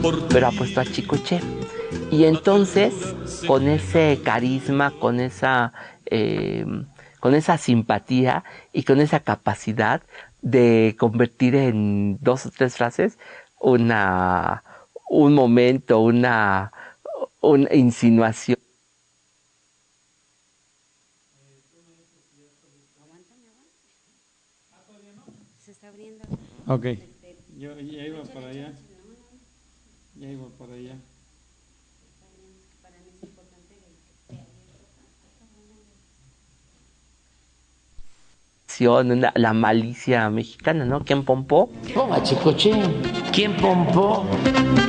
pero apuestó a Chicoche. Y entonces, con ese carisma, eh, con esa simpatía y con esa capacidad de convertir en dos o tres frases una, un momento, una insinuación. Ok, yo ya iba para allá, ya iba para allá. La malicia mexicana, ¿no? ¿Quién pompó? Ponga Chicoche. ¿Quién pompó?